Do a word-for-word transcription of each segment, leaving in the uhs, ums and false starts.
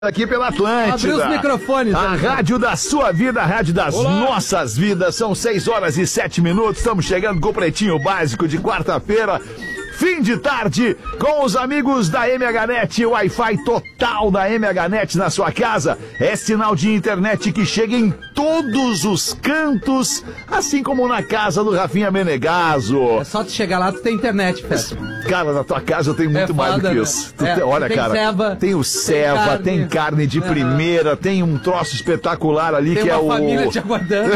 Aqui pela Atlântida. Abriu os microfones. A né? rádio da sua vida, a rádio das Olá. nossas vidas. São seis horas e sete minutos. Estamos chegando com o Pretinho Básico de quarta-feira. Fim de tarde com os amigos da M H Net, Wi-Fi total da M H Net na sua casa. É sinal de internet que chega em todos os cantos, assim como na casa do Rafinha Menegaso. É só tu chegar lá, tu tem internet, Festa. Cara, na tua casa eu tenho muito é mais foda, do que isso. Né? Tu, é, olha, tem cara, ceva, tem o ceva, tem carne, tem carne de uhum. primeira, tem um troço espetacular ali tem que é o... Tem uma família te aguardando.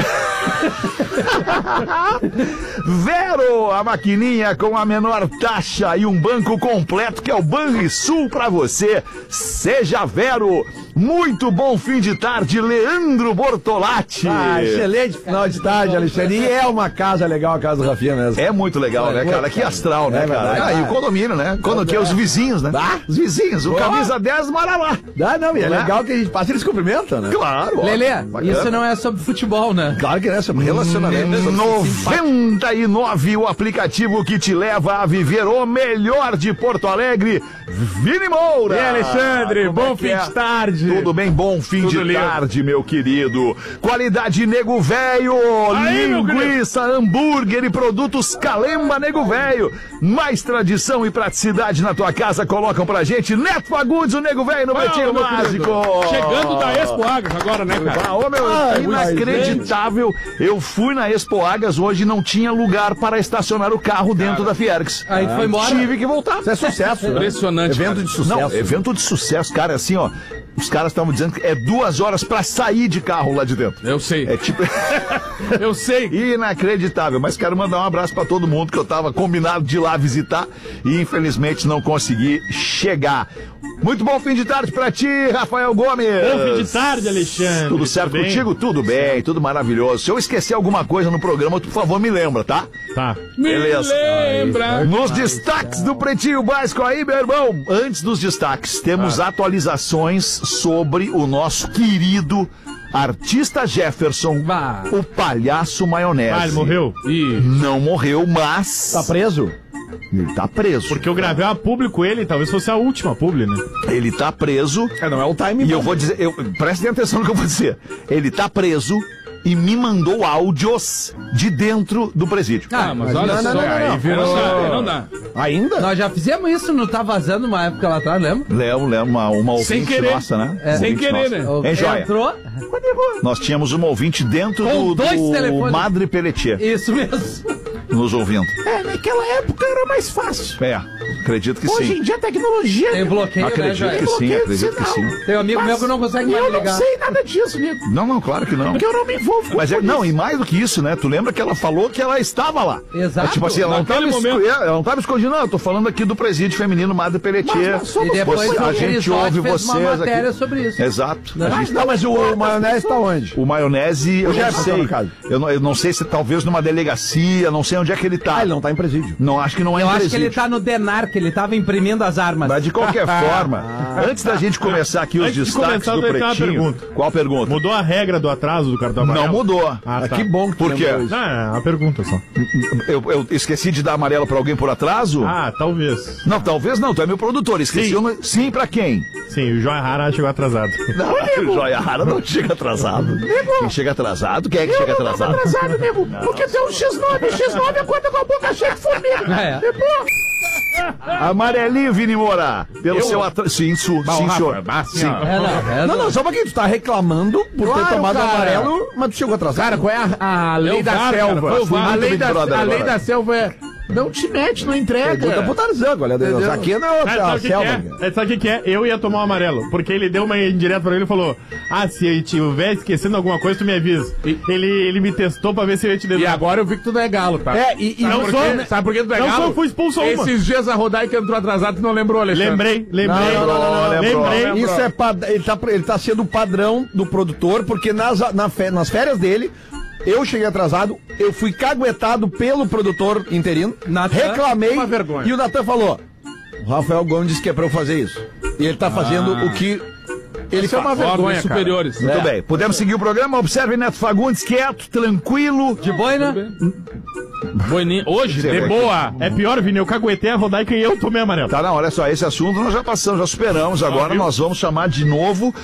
Vero, a maquininha com a menor taxa e um banco completo que é o Banrisul pra você. Seja Vero. Muito bom fim de tarde, Leandro Bortolatti. Ah, excelente final de tarde, Alexandre. E é uma casa legal, a casa do Rafinha mesmo. É muito legal, é, né, cara? Que astral, né, é, cara? Ah, e o condomínio, né? Quando que é os vizinhos, né? Ah, os vizinhos. O Boa. Camisa dez mora lá. Dá, não, e é, é legal que a gente passa e eles cumprimentam, né? Claro. Lelê, isso não é sobre futebol, né? Claro que não é sobre relacionamento. Hum, noventa e nove, o aplicativo que te leva a viver o melhor de Porto Alegre. Vini Moura. E aí, Alexandre, bom é fim é? de tarde. Tudo bem, bom fim Tudo de lindo. tarde, meu querido. Qualidade Nego Velho, linguiça, hambúrguer e produtos Calemba Nego Velho. Mais tradição e praticidade na tua casa, colocam pra gente. Neto Fagundes, o Nego Velho no Pretinho Básico. Chegando da Expo Agas agora, né, cara? Ah, ô, meu, ah, inacreditável. Eu fui na Expo Agas hoje e não tinha lugar para estacionar o carro dentro cara. da Fiergs. Aí ah, foi embora. Tive que voltar. Isso é sucesso. Impressionante. Evento cara. de sucesso. Não, evento de sucesso, cara, assim, ó. Os caras estavam dizendo que é duas horas pra sair de carro lá de dentro. Eu sei. É tipo... eu sei. Inacreditável. Mas quero mandar um abraço pra todo mundo que eu tava combinado de ir lá visitar e infelizmente não consegui chegar. Muito bom fim de tarde pra ti, Rafael Gomes. Bom fim de tarde, Alexandre. Tudo certo tudo contigo? Tudo bem, tudo maravilhoso. Se eu esquecer alguma coisa no programa, tu, por favor, me lembra, tá? Tá. Beleza. Me lembra. Nos destaques do Pretinho Básico aí, meu irmão. Antes dos destaques, temos ah. atualizações sobre o nosso querido artista Jefferson, bah. o palhaço maionese. Ah, ele morreu? Ih. Não morreu, mas... Tá preso? Ele tá preso. Porque eu gravei uma publi com ele, talvez fosse a última publi, né? Ele tá preso. É, não é o time. E eu vou dizer, eu, prestem atenção no que eu vou dizer. Ele tá preso e me mandou áudios de dentro do presídio. Ah, mas, mas olha não, só, não, não, não, aí virou... não dá, não dá. Ainda? Nós já fizemos isso, não tá vazando uma época lá atrás, lembra? Lembro, lembro, uma, uma ouvinte querer. nossa, né? É. Sem querer, nossa. né? Hein, Joia? Entrou. Nós tínhamos uma ouvinte dentro Com do, dois do telefones. Madre Pelletier. Isso mesmo. Nos ouvindo. É, naquela época era mais fácil. É, acredito que Hoje sim. em dia a tecnologia... Tem bloqueio, acredito né, que sim, acredito que sim. Tem um amigo Mas meu que não consegue mais ligar. Eu não sei nada disso, nego. Não, não, claro que não. Porque eu não me envolvo com Mas é, isso. não, e mais do que isso, né? Tu lembra que ela falou que ela estava lá. Exato. É, tipo assim, ela não, tava esco... ela não tava escondida, não. Eu tô falando aqui do presídio feminino Madre Pelletier. E depois você, a gente ouve fez vocês uma matéria aqui. sobre isso. Exato. Não, a gente... não mas o, o maionese tá onde? O maionese, eu o não sei. Eu não, eu não sei se talvez numa delegacia, não sei onde é que ele tá. Ah, ele não tá em presídio. Não, acho que não é eu em acho presídio. que ele tá no Denar, que ele tava imprimindo as armas. Mas de qualquer forma, ah, antes da gente começar aqui os antes destaques de começar, do Pretinho... pergunta. Qual pergunta? Mudou a regra do atraso do cartão amarelo? Não mudou. Ah, tá. Que bom que tu Por quê? Não, é uma pergunta só. Eu, eu esqueci de dar amarelo pra alguém por atraso? Ah, talvez. Não, talvez não. Tu é meu produtor. Esqueci. Sim, uma... Sim pra quem? Sim, o Joia Rara chegou atrasado. Não, o Joia Rara não chega atrasado. Nego. Quem chega atrasado? Quem é que eu chega não atrasado? Eu atrasado, nego. Não. Porque tem um xis nove. xis nove é quando com a boca cheia de formiga. É. Amarelinho, Vini Moura. Pelo eu? seu atraso. Sim, su... Bah, sim, Rafa, senhor. bah, sim. É, não, é, não, não, só pra quem tu tá reclamando por claro, ter tomado cara. amarelo, mas tu chegou atrasado. Cara, qual é a, a lei Eu da var, selva? cara, var, a lei, da, brother, a lei agora. da selva é não te mete, não entrega. Pergunta pro Tarzan, olha, isso aqui não é Sabe a o que, que selva. é? Sabe o que, que é? Eu ia tomar o amarelo. Porque ele deu uma indireta pra ele e falou: ah, se eu estiver esquecendo alguma coisa, tu me avisa. E ele, ele me testou pra ver se eu ia te devolver. E agora eu vi que tu não é galo, tá? É, e, e Sabe, não por sou, quê? né? Sabe por que tu não é Não galo? sou, fui expulso uma. Esses dias a Rodaica entrou atrasado, tu não lembrou, Alexandre? Lembrei, lembrei. Não, não, não, não, não, lembrei. lembrou. Isso é pad... ele, tá, ele tá sendo o padrão do produtor, porque nas, na fe... nas férias dele, eu cheguei atrasado, eu fui caguetado pelo produtor interino, Natan, reclamei, uma vergonha. E o Natan falou, o Rafael Gomes disse que é pra eu fazer isso. E ele tá fazendo Ah. o que ele Isso é faz. uma vergonha, Ordens cara. superiores. Muito É. bem. Podemos seguir o programa. Observe Neto Fagundes, quieto, tranquilo. De boina? Boini- Hoje, de Sim, boa. É pior, Vini, eu caguetei a Rodaica e eu tomei amarelo. Tá, não, olha só, esse assunto nós já passamos, já superamos. Agora nós vamos chamar de novo